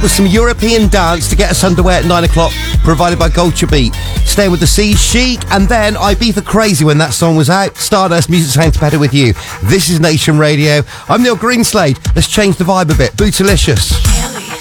with some European dance to get us underway at 9 o'clock, provided by Culture Beat. Staying with the Sea, Chic, and then Ibiza Crazy when that song was out. Stardust, music sounds better with you. This is Nation Radio. I'm Neil Greenslade. Let's change the vibe a bit. Bootylicious.